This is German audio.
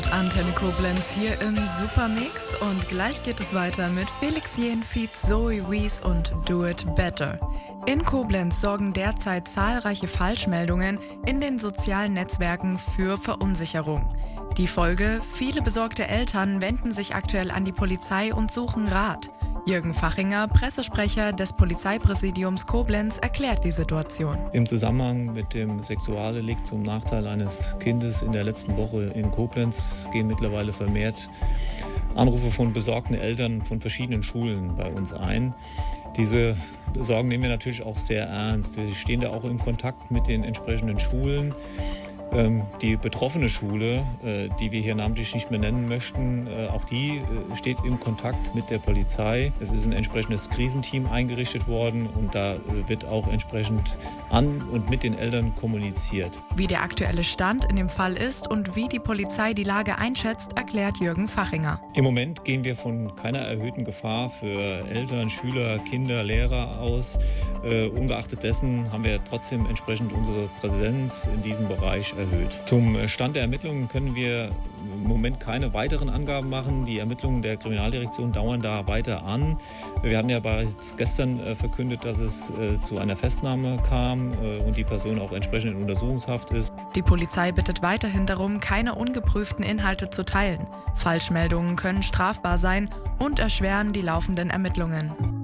Antenne Koblenz hier im Supermix und gleich geht es weiter mit Felix Jähn feat. Zoe Wees und Do It Better. In Koblenz sorgen derzeit zahlreiche Falschmeldungen in den sozialen Netzwerken für Verunsicherung. Die Folge: viele besorgte Eltern wenden sich aktuell an die Polizei und suchen Rat. Jürgen Fachinger, Pressesprecher des Polizeipräsidiums Koblenz, erklärt die Situation. Im Zusammenhang mit dem Sexualdelikt zum Nachteil eines Kindes in der letzten Woche in Koblenz gehen mittlerweile vermehrt Anrufe von besorgten Eltern von verschiedenen Schulen bei uns ein. Diese Sorgen nehmen wir natürlich auch sehr ernst. Wir stehen da auch in Kontakt mit den entsprechenden Schulen. Die betroffene Schule, die wir hier namentlich nicht mehr nennen möchten, auch die steht in Kontakt mit der Polizei. Es ist ein entsprechendes Krisenteam eingerichtet worden und da wird auch entsprechend an und mit den Eltern kommuniziert. Wie der aktuelle Stand in dem Fall ist und wie die Polizei die Lage einschätzt, erklärt Jürgen Fachinger. Im Moment gehen wir von keiner erhöhten Gefahr für Eltern, Schüler, Kinder, Lehrer aus. Ungeachtet dessen haben wir trotzdem entsprechend unsere Präsenz in diesem Bereich erhöht. Zum Stand der Ermittlungen können wir im Moment keine weiteren Angaben machen. Die Ermittlungen der Kriminaldirektion dauern da weiter an. Wir hatten ja bereits gestern verkündet, dass es zu einer Festnahme kam und die Person auch entsprechend in Untersuchungshaft ist. Die Polizei bittet weiterhin darum, keine ungeprüften Inhalte zu teilen. Falschmeldungen können strafbar sein und erschweren die laufenden Ermittlungen.